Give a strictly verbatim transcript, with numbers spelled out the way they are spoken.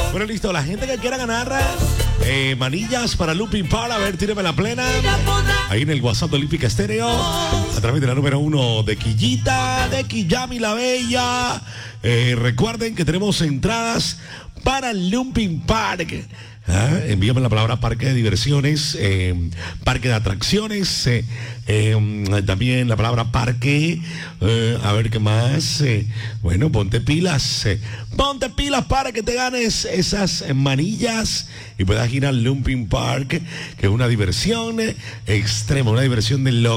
Bueno, listo, la gente que quiera ganar eh, manillas para Looping Park, a ver, tíreme la plena. Ahí en el WhatsApp de Olímpica Estéreo, a través de la número uno de Quillita, de Quillami la Bella. Eh, recuerden que tenemos entradas para Looping Park. ¿Ah? Envíame la palabra parque de diversiones, eh, parque de atracciones, eh, eh, también la palabra parque, eh, a ver qué más, eh, bueno, ponte pilas, eh, ponte pilas para que te ganes esas manillas y puedas ir al Looping Park, que es una diversión extrema, una diversión de loco.